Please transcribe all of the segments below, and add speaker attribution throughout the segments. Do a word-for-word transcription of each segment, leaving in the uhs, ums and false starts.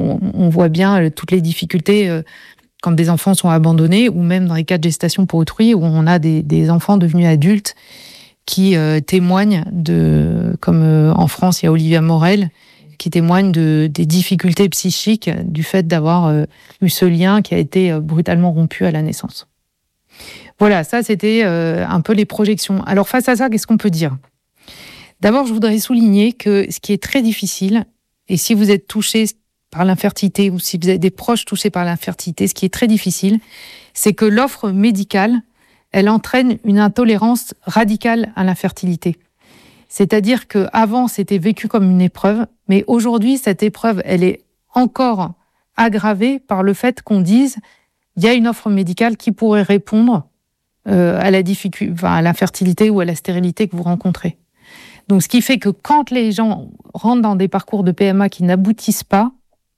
Speaker 1: on, on voit bien euh, toutes les difficultés euh, quand des enfants sont abandonnés, ou même dans les cas de gestation pour autrui, où on a des, des enfants devenus adultes qui euh, témoignent de, comme euh, en France, il y a Olivia Morel, qui témoigne de, des difficultés psychiques du fait d'avoir euh, eu ce lien qui a été euh, brutalement rompu à la naissance. Voilà, ça c'était euh, un peu les projections. Alors face à ça, qu'est-ce qu'on peut dire ? D'abord, je voudrais souligner que ce qui est très difficile, et si vous êtes touché par l'infertilité ou si vous avez des proches touchés par l'infertilité, ce qui est très difficile, c'est que l'offre médicale, elle entraîne une intolérance radicale à l'infertilité. C'est-à-dire qu'avant, c'était vécu comme une épreuve, mais aujourd'hui, cette épreuve, elle est encore aggravée par le fait qu'on dise il y a une offre médicale qui pourrait répondre euh, à la difficulté, enfin, à l'infertilité ou à la stérilité que vous rencontrez. Donc, ce qui fait que quand les gens rentrent dans des parcours de P M A qui n'aboutissent pas,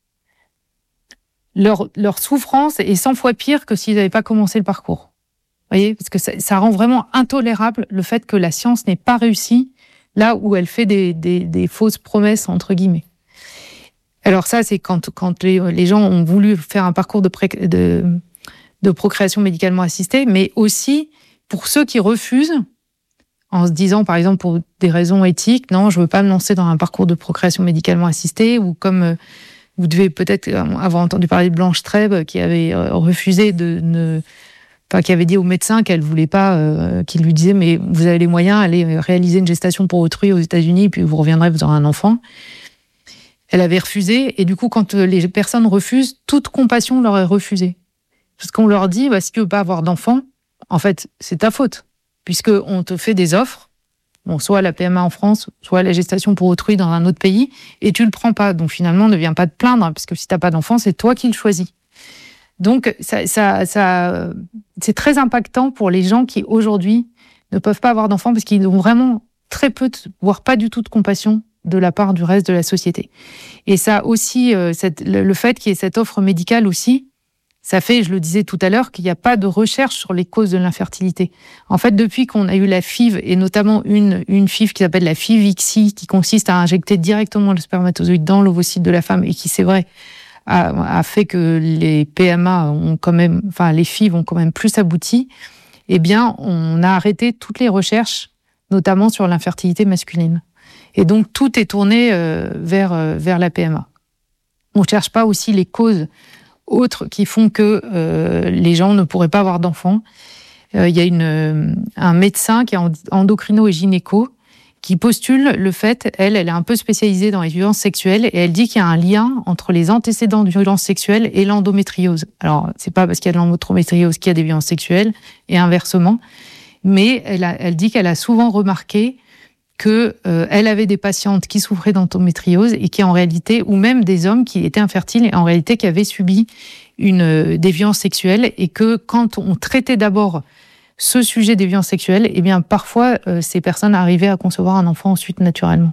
Speaker 1: leur, leur souffrance est cent fois pire que s'ils n'avaient pas commencé le parcours. Vous voyez, parce que ça, ça rend vraiment intolérable le fait que la science n'ait pas réussi là où elle fait des, des, des fausses promesses, entre guillemets. Alors ça, c'est quand, quand les, les gens ont voulu faire un parcours de, pré, de, de procréation médicalement assistée, mais aussi pour ceux qui refusent, en se disant, par exemple, pour des raisons éthiques, non, je ne veux pas me lancer dans un parcours de procréation médicalement assistée, ou comme euh, vous devez peut-être avoir entendu parler de Blanche Trèbe, qui avait euh, refusé de ne... Enfin, qui avait dit au médecin qu'elle voulait pas, euh, qu'il lui disait, mais vous avez les moyens, allez réaliser une gestation pour autrui aux États-Unis, puis vous reviendrez, vous aurez un enfant. Elle avait refusé, et du coup, quand les personnes refusent, toute compassion leur est refusée. Parce qu'on leur dit, bah, si tu veux pas avoir d'enfant, en fait, c'est ta faute. Puisqu'on te fait des offres, bon, soit la P M A en France, soit la gestation pour autrui dans un autre pays, et tu le prends pas. Donc finalement, ne viens pas te plaindre, parce que si t'as pas d'enfant, c'est toi qui le choisis. Donc ça, ça, ça, c'est très impactant pour les gens qui aujourd'hui ne peuvent pas avoir d'enfants, parce qu'ils ont vraiment très peu, de, voire pas du tout de compassion de la part du reste de la société. Et ça aussi, euh, cette, le, le fait qu'il y ait cette offre médicale aussi, ça fait, je le disais tout à l'heure, qu'il n'y a pas de recherche sur les causes de l'infertilité. En fait, depuis qu'on a eu la F I V, et notamment une, une F I V qui s'appelle la F I V X I, qui consiste à injecter directement le spermatozoïde dans l'ovocyte de la femme, et qui, c'est vrai, a, a fait que les P M A ont quand même, enfin, les F I V ont quand même plus abouti, eh bien, on a arrêté toutes les recherches, notamment sur l'infertilité masculine. Et donc, tout est tourné euh, vers, euh, vers la P M A. On ne cherche pas aussi les causes autres qui font que euh, les gens ne pourraient pas avoir d'enfants. Il euh, y a une, euh, un médecin qui est endocrino et gynéco qui postule le fait, elle, elle est un peu spécialisée dans les violences sexuelles, et elle dit qu'il y a un lien entre les antécédents de violences sexuelles et l'endométriose. Alors, c'est pas parce qu'il y a de l'endométriose qu'il y a des violences sexuelles, et inversement, mais elle, a, elle dit qu'elle a souvent remarqué que euh, elle avait des patientes qui souffraient d'endométriose et qui en réalité, ou même des hommes qui étaient infertiles et en réalité qui avaient subi une euh, des violences sexuelles, et que quand on traitait d'abord ce sujet des violences sexuelles, eh bien parfois euh, ces personnes arrivaient à concevoir un enfant ensuite naturellement.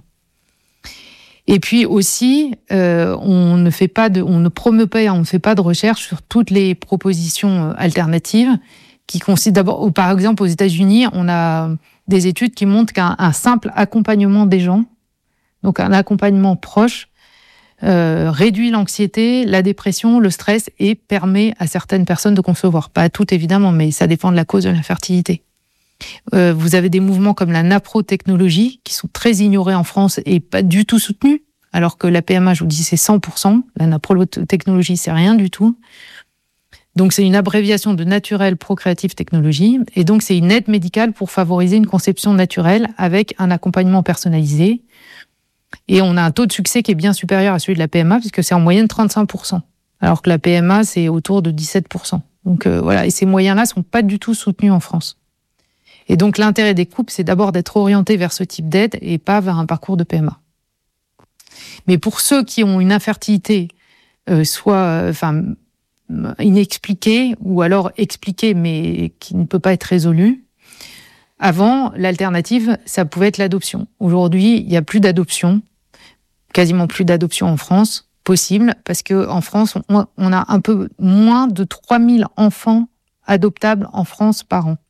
Speaker 1: Et puis aussi, euh, on ne fait pas de, on ne promeut pas, on ne fait pas de recherche sur toutes les propositions alternatives qui consistent d'abord, ou par exemple aux États-Unis, on a des études qui montrent qu'un un simple accompagnement des gens, donc un accompagnement proche, euh, réduit l'anxiété, la dépression, le stress, et permet à certaines personnes de concevoir. Pas à toutes évidemment, mais ça dépend de la cause de l'infertilité. Euh, vous avez des mouvements comme la naprotechnologie qui sont très ignorés en France et pas du tout soutenus, alors que la P M A, je vous dis, c'est cent pour cent. La naprotechnologie, c'est rien du tout. Donc, c'est une abréviation de Natural Procreative Technology. Et donc, c'est une aide médicale pour favoriser une conception naturelle avec un accompagnement personnalisé. Et on a un taux de succès qui est bien supérieur à celui de la P M A, puisque c'est en moyenne trente-cinq pour cent. Alors que la P M A, c'est autour de dix-sept pour cent. Donc, euh, voilà. Et ces moyens-là ne sont pas du tout soutenus en France. Et donc, l'intérêt des couples, c'est d'abord d'être orienté vers ce type d'aide et pas vers un parcours de P M A. Mais pour ceux qui ont une infertilité, euh, soit, enfin, euh, inexpliquée, ou alors expliquée mais qui ne peut pas être résolue. Avant, l'alternative, ça pouvait être l'adoption. Aujourd'hui, il n'y a plus d'adoption, quasiment plus d'adoption en France possible, parce qu'en France, on, on a un peu moins de trois mille enfants adoptables en France par an,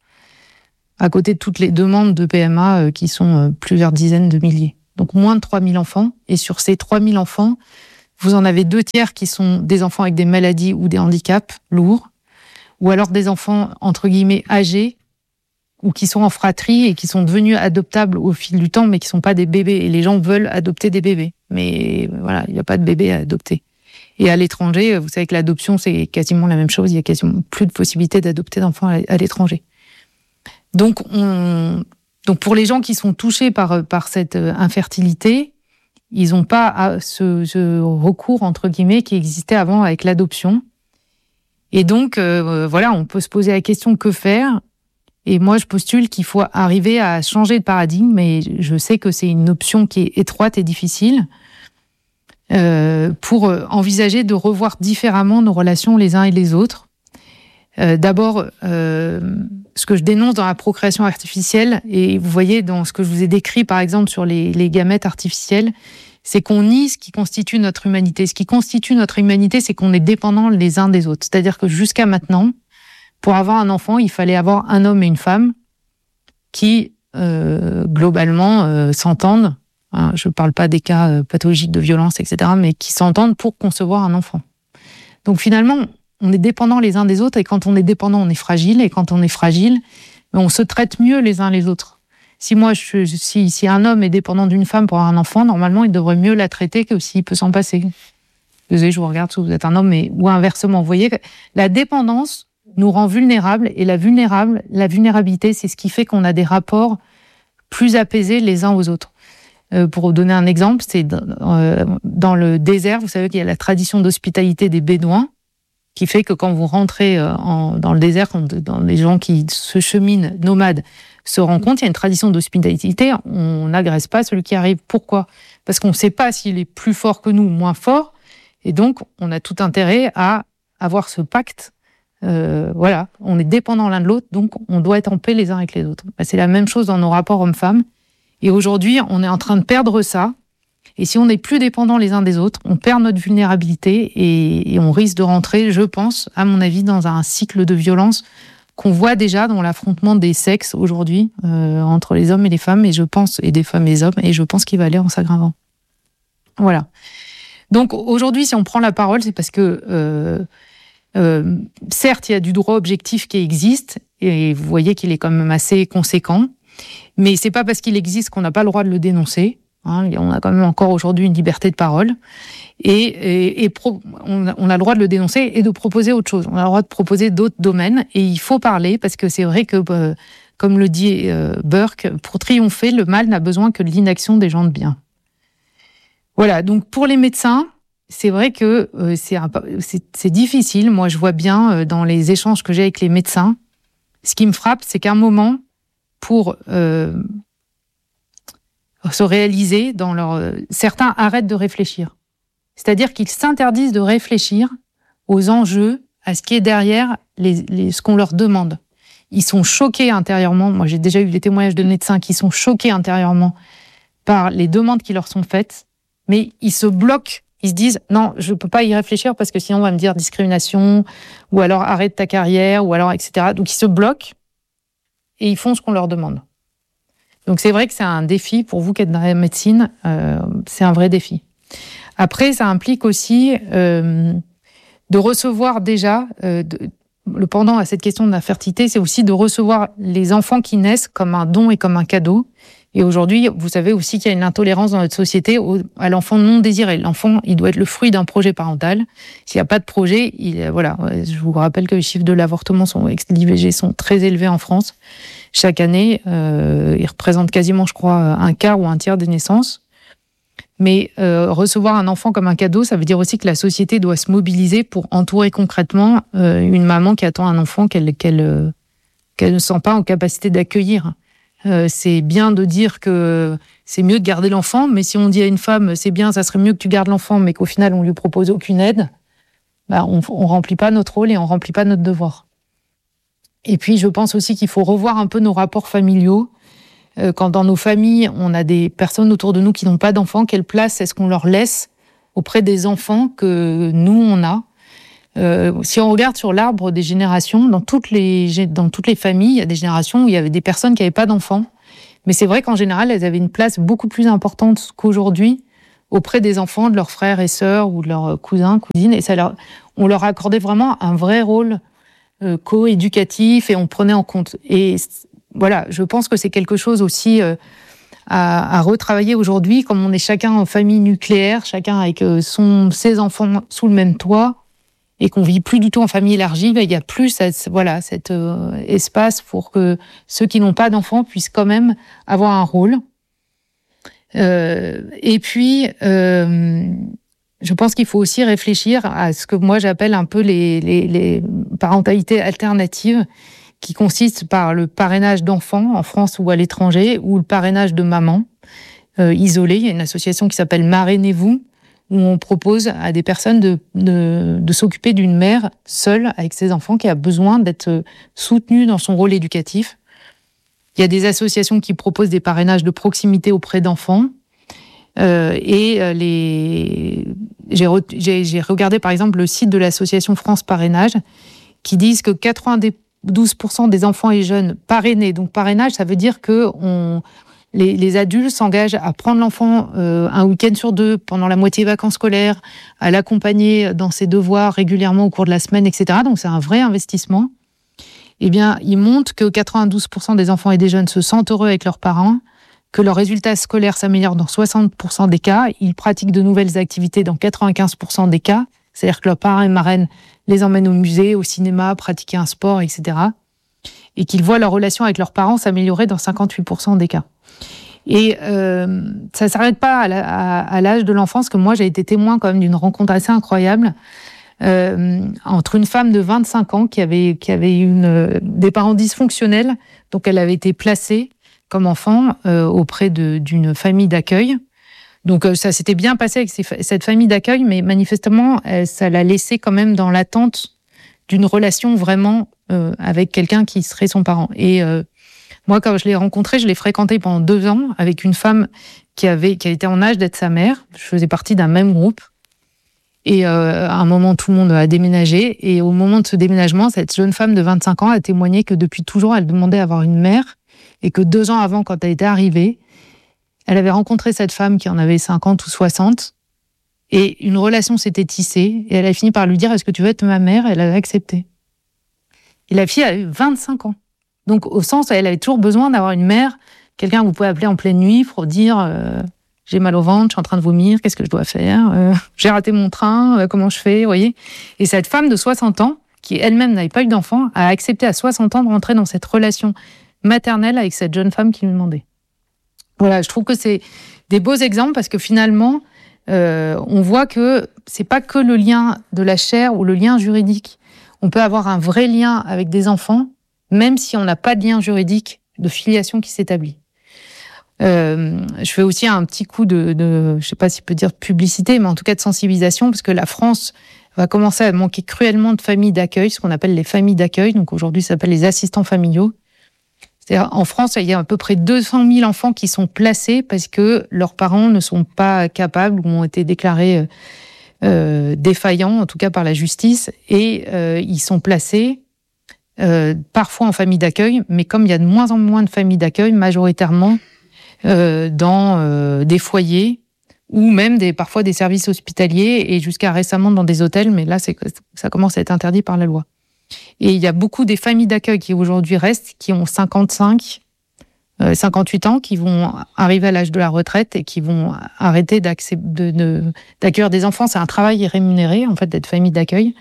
Speaker 1: à côté de toutes les demandes de P M A euh, qui sont euh, plusieurs dizaines de milliers. Donc moins de trois mille enfants, et sur ces trois mille enfants, vous en avez deux tiers qui sont des enfants avec des maladies ou des handicaps lourds, ou alors des enfants, entre guillemets, âgés, ou qui sont en fratrie et qui sont devenus adoptables au fil du temps, mais qui sont pas des bébés. Et les gens veulent adopter des bébés. Mais voilà, il n'y a pas de bébés à adopter. Et à l'étranger, vous savez que l'adoption, c'est quasiment la même chose. Il y a quasiment plus de possibilités d'adopter d'enfants à l'étranger. Donc, on, donc pour les gens qui sont touchés par, par cette infertilité, ils n'ont pas ce, ce recours, entre guillemets, qui existait avant avec l'adoption. Et donc, euh, voilà, on peut se poser la question, que faire ? Et moi, je postule qu'il faut arriver à changer de paradigme, mais je sais que c'est une option qui est étroite et difficile, euh, pour envisager de revoir différemment nos relations les uns et les autres. Euh, d'abord, euh, ce que je dénonce dans la procréation artificielle, et vous voyez dans ce que je vous ai décrit, par exemple, sur les, les gamètes artificiels, c'est qu'on nie ce qui constitue notre humanité. Ce qui constitue notre humanité, c'est qu'on est dépendants les uns des autres. C'est-à-dire que jusqu'à maintenant, pour avoir un enfant, il fallait avoir un homme et une femme qui, euh, globalement, euh, s'entendent. Hein, je ne parle pas des cas euh, pathologiques de violence, et cetera, mais qui s'entendent pour concevoir un enfant. Donc finalement, on est dépendants les uns des autres, et quand on est dépendant, on est fragile, et quand on est fragile, on se traite mieux les uns les autres. Si moi, je, si, si un homme est dépendant d'une femme pour avoir un enfant, normalement, il devrait mieux la traiter que s'il peut s'en passer. Désolé, je vous regarde si vous êtes un homme, mais ou inversement. Vous voyez, la dépendance nous rend vulnérables, et la vulnérable, la vulnérabilité, c'est ce qui fait qu'on a des rapports plus apaisés les uns aux autres. Euh, pour vous donner un exemple, c'est dans, euh, dans le désert, vous savez qu'il y a la tradition d'hospitalité des Bédouins, qui fait que quand vous rentrez en, dans le désert, quand dans les gens qui se cheminent, nomades, se rendent compte, il y a une tradition d'hospitalité, on n'agresse pas celui qui arrive. Pourquoi ? Parce qu'on ne sait pas s'il est plus fort que nous ou moins fort, et donc on a tout intérêt à avoir ce pacte. Euh, voilà, on est dépendants l'un de l'autre, donc on doit être en paix les uns avec les autres. Ben, c'est la même chose dans nos rapports hommes-femmes. Et aujourd'hui, on est en train de perdre ça. Et si on n'est plus dépendants les uns des autres, on perd notre vulnérabilité et, et on risque de rentrer, je pense, à mon avis, dans un cycle de violence qu'on voit déjà dans l'affrontement des sexes aujourd'hui, euh, entre les hommes et les femmes, et je pense, et des femmes et des hommes, et je pense qu'il va aller en s'aggravant. Voilà. Donc aujourd'hui, si on prend la parole, c'est parce que euh, euh, certes, il y a du droit objectif qui existe, et vous voyez qu'il est quand même assez conséquent, mais c'est pas parce qu'il existe qu'on n'a pas le droit de le dénoncer. Hein, on a quand même encore aujourd'hui une liberté de parole, et, et, et pro, on, a, on a le droit de le dénoncer et de proposer autre chose. On a le droit de proposer d'autres domaines, et il faut parler, parce que c'est vrai que, euh, comme le dit euh, Burke, pour triompher, le mal n'a besoin que de l'inaction des gens de bien. Voilà, donc pour les médecins, c'est vrai que euh, c'est, un, c'est, c'est difficile. Moi, je vois bien euh, dans les échanges que j'ai avec les médecins, ce qui me frappe, c'est qu'à un moment, pour euh, se réaliser dans leur... Certains arrêtent de réfléchir. C'est-à-dire qu'ils s'interdisent de réfléchir aux enjeux, à ce qui est derrière les, les, ce qu'on leur demande. Ils sont choqués intérieurement. Moi, j'ai déjà eu des témoignages de médecins qui sont choqués intérieurement par les demandes qui leur sont faites, mais ils se bloquent. Ils se disent, non, je ne peux pas y réfléchir parce que sinon on va me dire discrimination, ou alors arrête ta carrière, ou alors et cetera. Donc ils se bloquent et ils font ce qu'on leur demande. Donc c'est vrai que c'est un défi pour vous qui êtes dans la médecine, euh, c'est un vrai défi. Après, ça implique aussi euh, de recevoir déjà, euh, de, le pendant à cette question de la fertilité, c'est aussi de recevoir les enfants qui naissent comme un don et comme un cadeau. Et aujourd'hui, vous savez aussi qu'il y a une intolérance dans notre société au, à l'enfant non désiré. L'enfant, il doit être le fruit d'un projet parental. S'il n'y a pas de projet, il, voilà. Je vous rappelle que les chiffres de l'avortement sont, l'I V G sont très élevés en France. Chaque année, euh, ils représentent quasiment, je crois, un quart ou un tiers des naissances. Mais euh, recevoir un enfant comme un cadeau, ça veut dire aussi que la société doit se mobiliser pour entourer concrètement euh, une maman qui attend un enfant qu'elle, qu'elle, euh, qu'elle ne sent pas en capacité d'accueillir. Euh, c'est bien de dire que c'est mieux de garder l'enfant, mais si on dit à une femme, c'est bien, ça serait mieux que tu gardes l'enfant, mais qu'au final, on lui propose aucune aide, bah, on ne remplit pas notre rôle et on ne remplit pas notre devoir. Et puis, je pense aussi qu'il faut revoir un peu nos rapports familiaux. Euh, quand dans nos familles, on a des personnes autour de nous qui n'ont pas d'enfants, quelle place est-ce qu'on leur laisse auprès des enfants que nous, on a ? Euh, si on regarde sur l'arbre des générations, dans toutes les dans toutes les familles, il y a des générations où il y avait des personnes qui n'avaient pas d'enfants. Mais c'est vrai qu'en général, elles avaient une place beaucoup plus importante qu'aujourd'hui auprès des enfants, de leurs frères et sœurs ou de leurs cousins, cousines. Et ça leur, on leur accordait vraiment un vrai rôle euh, co-éducatif et on prenait en compte. Et voilà, je pense que c'est quelque chose aussi euh, à, à retravailler aujourd'hui, comme on est chacun en famille nucléaire, chacun avec euh, son, ses enfants sous le même toit, et qu'on vit plus du tout en famille élargie, ben, il y a plus cette, voilà, cet euh, espace pour que ceux qui n'ont pas d'enfants puissent quand même avoir un rôle. Euh, et puis, euh, je pense qu'il faut aussi réfléchir à ce que moi j'appelle un peu les, les, les parentalités alternatives, qui consistent par le parrainage d'enfants en France ou à l'étranger, ou le parrainage de mamans euh, isolées. Il y a une association qui s'appelle Marrainez-vous, où on propose à des personnes de, de, de s'occuper d'une mère seule avec ses enfants qui a besoin d'être soutenue dans son rôle éducatif. Il y a des associations qui proposent des parrainages de proximité auprès d'enfants. Euh, et les... j'ai, re... j'ai, j'ai regardé par exemple le site de l'association France Parrainage qui disent que quatre-vingt-douze pour cent des enfants et jeunes parrainés, donc parrainage, ça veut dire que on... Les, les adultes s'engagent à prendre l'enfant euh, un week-end sur deux pendant la moitié vacances scolaires, à l'accompagner dans ses devoirs régulièrement au cours de la semaine, et cetera. Donc c'est un vrai investissement. Eh bien, ils montrent que quatre-vingt-douze pour cent des enfants et des jeunes se sentent heureux avec leurs parents, que leurs résultats scolaires s'améliorent dans soixante pour cent des cas, ils pratiquent de nouvelles activités dans quatre-vingt-quinze pour cent des cas, c'est-à-dire que leurs parents et marraines les emmènent au musée, au cinéma, pratiquer un sport, et cetera. Et qu'ils voient leur relation avec leurs parents s'améliorer dans cinquante-huit pour cent des cas. Et euh, ça s'arrête pas à, la, à, à l'âge de l'enfance, que moi j'ai été témoin quand même d'une rencontre assez incroyable euh, entre une femme de vingt-cinq ans qui avait qui avait une des parents dysfonctionnels, donc elle avait été placée comme enfant euh, auprès de d'une famille d'accueil. Donc euh, ça s'était bien passé avec ces, cette famille d'accueil, mais manifestement elle, ça l'a laissée quand même dans l'attente d'une relation vraiment euh, avec quelqu'un qui serait son parent. Et euh, moi, quand je l'ai rencontré, je l'ai fréquenté pendant deux ans avec une femme qui avait, qui était en âge d'être sa mère. Je faisais partie d'un même groupe. Et euh, à un moment, tout le monde a déménagé. Et au moment de ce déménagement, cette jeune femme de vingt-cinq ans a témoigné que depuis toujours, elle demandait à avoir une mère. Et que deux ans avant, quand elle était arrivée, elle avait rencontré cette femme qui en avait cinquante ou soixante. Et une relation s'était tissée. Et elle a fini par lui dire « Est-ce que tu veux être ma mère ?» Elle avait accepté. Et la fille a eu vingt-cinq ans. Donc, au sens, elle avait toujours besoin d'avoir une mère, quelqu'un que vous pouvez appeler en pleine nuit pour dire euh, « j'ai mal au ventre, je suis en train de vomir, qu'est-ce que je dois faire euh, j'ai raté mon train, euh, comment je fais ?» Vous voyez. Et cette femme de soixante ans, qui elle-même n'avait pas eu d'enfant, a accepté à soixante ans de rentrer dans cette relation maternelle avec cette jeune femme qui lui demandait. Voilà, je trouve que c'est des beaux exemples parce que finalement, euh, on voit que c'est pas que le lien de la chair ou le lien juridique. On peut avoir un vrai lien avec des enfants, même si on n'a pas de lien juridique de filiation qui s'établit. Euh, je fais aussi un petit coup de, de je sais pas si on peut dire publicité, mais en tout cas de sensibilisation, parce que la France va commencer à manquer cruellement de familles d'accueil, ce qu'on appelle les familles d'accueil. Donc aujourd'hui, ça s'appelle les assistants familiaux. C'est-à-dire, en France, il y a à peu près deux cent mille enfants qui sont placés parce que leurs parents ne sont pas capables ou ont été déclarés euh, défaillants, en tout cas par la justice, et euh, ils sont placés Euh, parfois en famille d'accueil, mais comme il y a de moins en moins de familles d'accueil, majoritairement euh, dans euh, des foyers ou même des, parfois des services hospitaliers et jusqu'à récemment dans des hôtels, mais là c'est, ça commence à être interdit par la loi. Et il y a beaucoup des familles d'accueil qui aujourd'hui restent, qui ont cinquante-cinq, euh, cinquante-huit ans, qui vont arriver à l'âge de la retraite et qui vont arrêter de, de, d'accueillir des enfants. C'est un travail rémunéré en fait d'être famille d'accueil.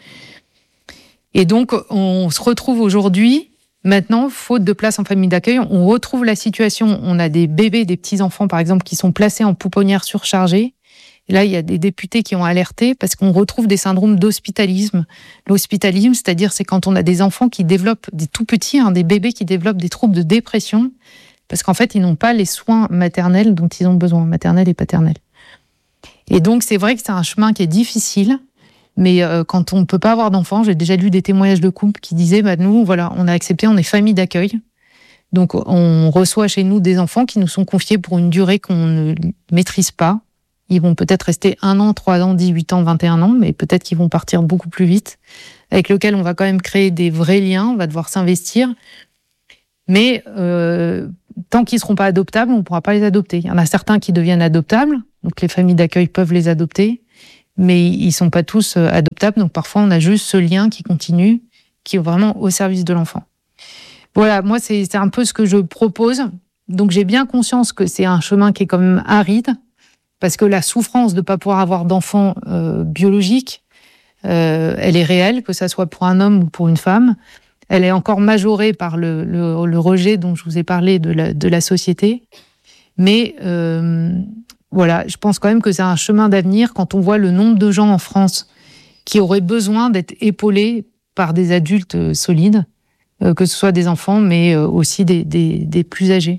Speaker 1: Et donc, on se retrouve aujourd'hui, maintenant, faute de place en famille d'accueil, on retrouve la situation, on a des bébés, des petits-enfants, par exemple, qui sont placés en pouponnière surchargée. Et là, il y a des députés qui ont alerté parce qu'on retrouve des syndromes d'hospitalisme. L'hospitalisme, c'est-à-dire, c'est quand on a des enfants qui développent, des tout petits, hein, des bébés qui développent des troubles de dépression, parce qu'en fait, ils n'ont pas les soins maternels dont ils ont besoin, maternels et paternels. Et donc, c'est vrai que c'est un chemin qui est difficile. Mais euh, quand on ne peut pas avoir d'enfants, j'ai déjà lu des témoignages de couples qui disaient bah, « nous, voilà, on a accepté, on est famille d'accueil. Donc, on reçoit chez nous des enfants qui nous sont confiés pour une durée qu'on ne maîtrise pas. Ils vont peut-être rester un an, trois ans, dix-huit ans, vingt et un ans, mais peut-être qu'ils vont partir beaucoup plus vite, avec lequel on va quand même créer des vrais liens, on va devoir s'investir. Mais euh, tant qu'ils ne seront pas adoptables, on ne pourra pas les adopter. Il y en a certains qui deviennent adoptables, donc les familles d'accueil peuvent les adopter, mais ils sont pas tous adoptables, donc parfois on a juste ce lien qui continue, qui est vraiment au service de l'enfant. Voilà, moi c'est, c'est un peu ce que je propose. Donc j'ai bien conscience que c'est un chemin qui est quand même aride, parce que la souffrance de ne pas pouvoir avoir d'enfant euh, biologique, euh, elle est réelle, que ça soit pour un homme ou pour une femme. Elle est encore majorée par le, le, le rejet dont je vous ai parlé de la, de la société. Mais euh, voilà, je pense quand même que c'est un chemin d'avenir quand on voit le nombre de gens en France qui auraient besoin d'être épaulés par des adultes solides, euh, que ce soit des enfants, mais euh, aussi des, des, des plus âgés.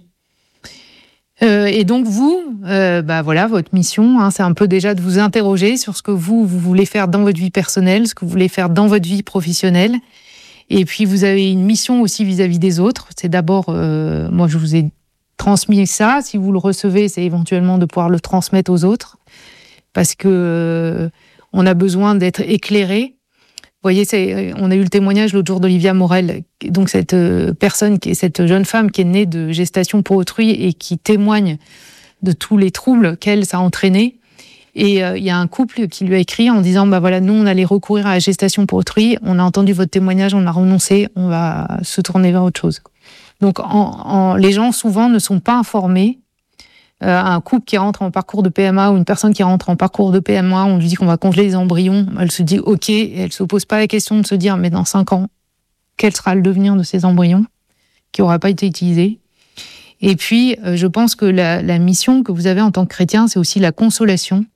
Speaker 1: Euh, et donc vous, euh, bah voilà, votre mission, hein, c'est un peu déjà de vous interroger sur ce que vous, vous voulez faire dans votre vie personnelle, ce que vous voulez faire dans votre vie professionnelle. Et puis vous avez une mission aussi vis-à-vis des autres. C'est d'abord, euh, moi je vous ai transmis ça. Si vous le recevez, c'est éventuellement de pouvoir le transmettre aux autres, parce que euh, on a besoin d'être éclairé. Vous voyez, c'est, on a eu le témoignage l'autre jour d'Olivia Morel, donc cette euh, personne, qui est cette jeune femme qui est née de gestation pour autrui et qui témoigne de tous les troubles qu'elle, ça a entraîné. Et il euh, y a un couple qui lui a écrit en disant, bah voilà, nous on allait recourir à la gestation pour autrui, on a entendu votre témoignage, on a renoncé, on va se tourner vers autre chose. Donc en, en, les gens souvent ne sont pas informés. Euh, un couple qui rentre en parcours de P M A ou une personne qui rentre en parcours de P M A, on lui dit qu'on va congeler les embryons, elle se dit ok, et elle se pose pas la question de se dire mais dans cinq ans, quel sera le devenir de ces embryons qui n'aura pas été utilisés. Et puis euh, je pense que la, la mission que vous avez en tant que chrétien, c'est aussi la consolation,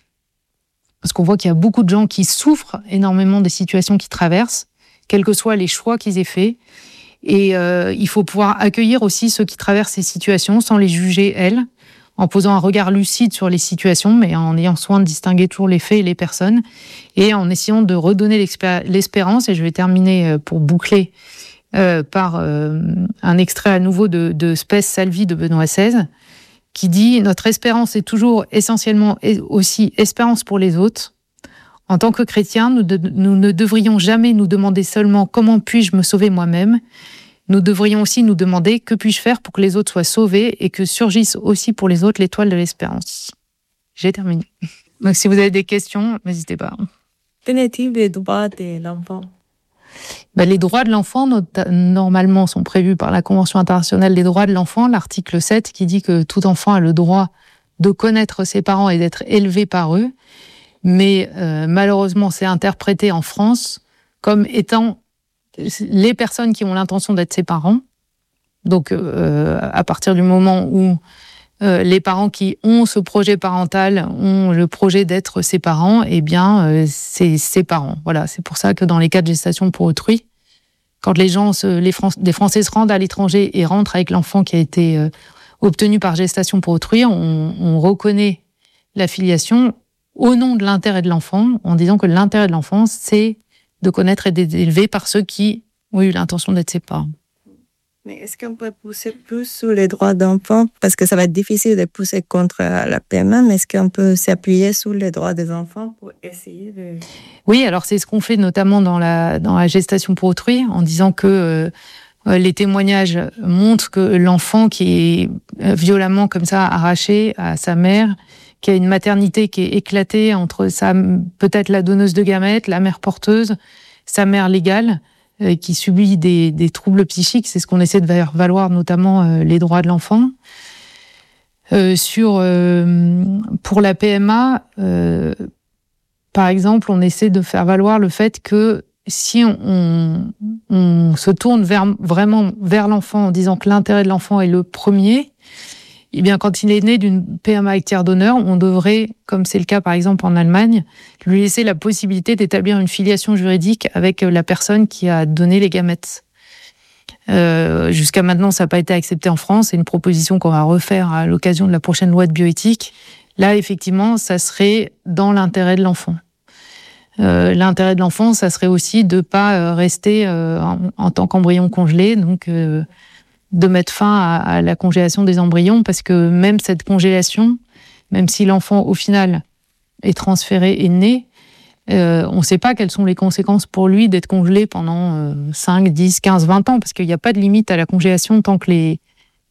Speaker 1: parce qu'on voit qu'il y a beaucoup de gens qui souffrent énormément des situations qu'ils traversent, quels que soient les choix qu'ils aient faits. Et euh, il faut pouvoir accueillir aussi ceux qui traversent ces situations sans les juger, elles, en posant un regard lucide sur les situations, mais en ayant soin de distinguer toujours les faits et les personnes, et en essayant de redonner l'expé- l'espérance. Et je vais terminer pour boucler euh, par euh, un extrait à nouveau de, de Spes Salvi de Benoît seize, qui dit « Notre espérance est toujours essentiellement aussi espérance pour les autres. En tant que chrétiens, nous, de, nous ne devrions jamais nous demander seulement comment puis-je me sauver moi-même. Nous devrions aussi nous demander que puis-je faire pour que les autres soient sauvés et que surgisse aussi pour les autres l'étoile de l'espérance. » J'ai terminé. Donc si vous avez des questions, n'hésitez pas.
Speaker 2: Qu'en est-il des droits de l'enfant ?
Speaker 1: Ben, les droits de l'enfant, not- normalement, sont prévus par la Convention internationale des droits de l'enfant, l'article sept, qui dit que tout enfant a le droit de connaître ses parents et d'être élevé par eux. Mais euh, malheureusement, c'est interprété en France comme étant les personnes qui ont l'intention d'être ses parents. Donc, euh, à partir du moment où euh, les parents qui ont ce projet parental ont le projet d'être ses parents, eh bien, euh, c'est ses parents. Voilà, c'est pour ça que dans les cas de gestation pour autrui, quand les gens, se, les Fran- des Français se rendent à l'étranger et rentrent avec l'enfant qui a été euh, obtenu par gestation pour autrui, on, on reconnaît la filiation au nom de l'intérêt de l'enfant, en disant que l'intérêt de l'enfant, c'est de connaître et d'être élevé par ceux qui ont eu l'intention d'être ses parents.
Speaker 2: Mais est-ce qu'on peut pousser plus sur les droits d'enfants ? Parce que ça va être difficile de pousser contre la P M A, mais est-ce qu'on peut s'appuyer sur les droits des enfants pour essayer de...
Speaker 1: Oui, alors c'est ce qu'on fait notamment dans la, dans la gestation pour autrui, en disant que euh, les témoignages montrent que l'enfant qui est violemment comme ça arraché à sa mère, qui a une maternité qui est éclatée entre sa, peut-être la donneuse de gamètes, la mère porteuse, sa mère légale, euh, qui subit des, des troubles psychiques. C'est ce qu'on essaie de faire valoir, notamment euh, les droits de l'enfant. Euh, sur, euh, pour la P M A, euh, par exemple, on essaie de faire valoir le fait que si on, on, on se tourne vers, vraiment vers l'enfant en disant que l'intérêt de l'enfant est le premier, eh bien, quand il est né d'une P M A avec tiers donneur, on devrait, comme c'est le cas par exemple en Allemagne, lui laisser la possibilité d'établir une filiation juridique avec la personne qui a donné les gamètes. Euh, jusqu'à maintenant, ça n'a pas été accepté en France. C'est une proposition qu'on va refaire à l'occasion de la prochaine loi de bioéthique. Là, effectivement, ça serait dans l'intérêt de l'enfant. Euh, l'intérêt de l'enfant, ça serait aussi de ne pas rester euh, en, en tant qu'embryon congelé, donc euh, de mettre fin à, à la congélation des embryons, parce que même cette congélation, même si l'enfant, au final, est transféré et né, euh, on ne sait pas quelles sont les conséquences pour lui d'être congelé pendant euh, cinq, dix, quinze, vingt ans, parce qu'il n'y a pas de limite à la congélation tant que les,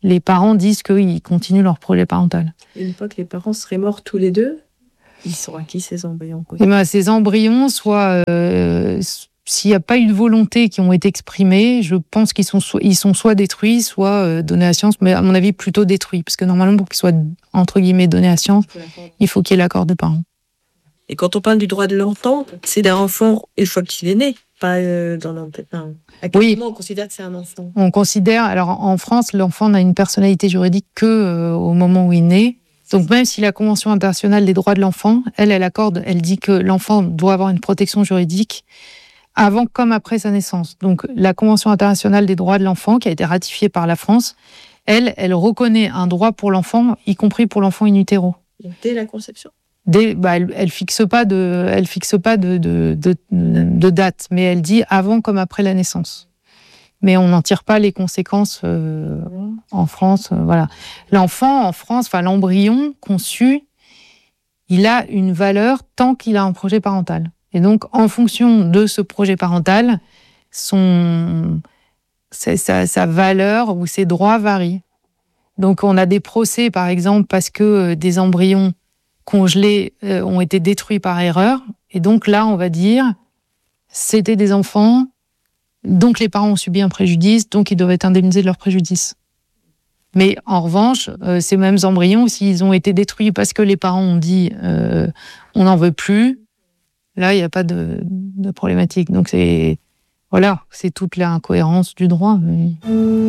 Speaker 1: les parents disent qu'ils continuent leur projet parental.
Speaker 3: Et une fois que les parents seraient morts tous les deux, ils sont à qui ces embryons?
Speaker 1: Et ben, ces embryons, soit euh, s'il n'y a pas eu de volonté qui ont été exprimées, je pense qu'ils sont, so- ils sont soit détruits, soit euh, donnés à la science, mais à mon avis plutôt détruits, parce que normalement pour qu'ils soient entre guillemets donnés à la science, il faut qu'il y ait l'accord des parents.
Speaker 3: Et quand on parle du droit de l'enfant, c'est d'un enfant une fois qu'il est né, pas euh, dans l'entête. À quel
Speaker 1: Oui.
Speaker 3: moment on considère que c'est un enfant?
Speaker 1: On considère, alors en France, l'enfant n'a une personnalité juridique que euh, au moment où il naît. Donc même si la Convention internationale des droits de l'enfant, elle, elle accorde, elle dit que l'enfant doit avoir une protection juridique avant comme après sa naissance. Donc la Convention internationale des droits de l'enfant, qui a été ratifiée par la France, elle, elle reconnaît un droit pour l'enfant, y compris pour l'enfant in utero.
Speaker 3: Donc, dès la conception?
Speaker 1: Dès, bah, elle, elle fixe pas de, elle fixe pas de, de, de, de date, mais elle dit avant comme après la naissance. Mais on n'en tire pas les conséquences euh, en France. Euh, voilà, l'enfant en France, enfin l'embryon conçu, il a une valeur tant qu'il a un projet parental. Et donc, en fonction de ce projet parental, son, sa, sa, sa valeur ou ses droits varient. Donc, on a des procès, par exemple, parce que euh, des embryons congelés euh, ont été détruits par erreur. Et donc là, on va dire, c'était des enfants, donc les parents ont subi un préjudice, donc ils doivent être indemnisés de leur préjudice. Mais en revanche, euh, ces mêmes embryons, s'ils ont été détruits parce que les parents ont dit euh, on n'en veut plus, là, il n'y a pas de, de problématique. Donc c'est voilà, c'est toute l'incohérence du droit. Mais...